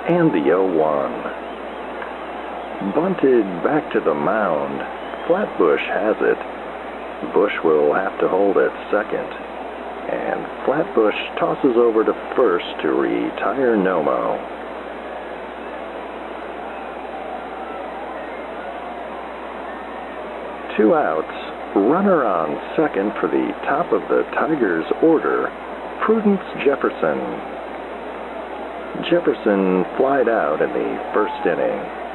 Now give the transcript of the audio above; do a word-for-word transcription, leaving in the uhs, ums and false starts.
and the oh one. Bunted back to the mound. Flatbush has it. Bush will have to hold at second. And Flatbush tosses over to first to retire Nomo. Two outs. Runner on second for the top of the Tigers' order, Prudence Jefferson. Jefferson flied out in the first inning.